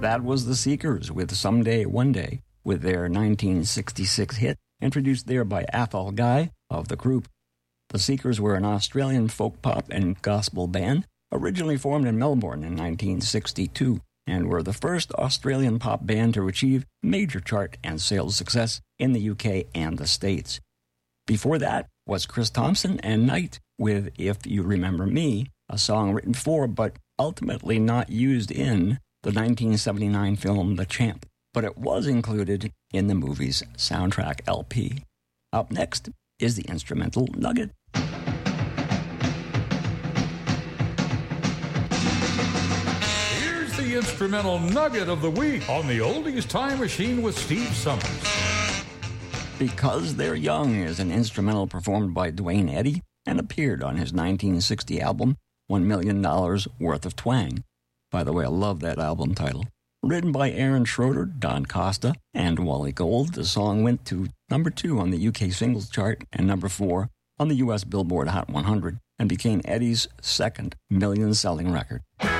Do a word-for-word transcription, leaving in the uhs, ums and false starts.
That was The Seekers with Someday, One Day, with their nineteen sixty-six hit, introduced there by Athol Guy of The Group. The Seekers were an Australian folk pop and gospel band, originally formed in Melbourne in nineteen sixty-two, and were the first Australian pop band to achieve major chart and sales success in the U K and the States. Before that was Chris Thompson and Knight with If You Remember Me, a song written for but ultimately not used in the nineteen seventy-nine film The Champ, but it was included in the movie's soundtrack L P. Up next is the instrumental Nugget. Here's the instrumental Nugget of the week on the Oldies Time Machine with Steve Summers. Because They're Young is an instrumental performed by Duane Eddy and appeared on his nineteen sixty album, One Million Dollars Worth of Twang. By the way, I love that album title. Written by Aaron Schroeder, Don Costa, and Wally Gold, the song went to number two on the U K singles chart and number four on the U S Billboard Hot one hundred and became Eddy's second million-selling record.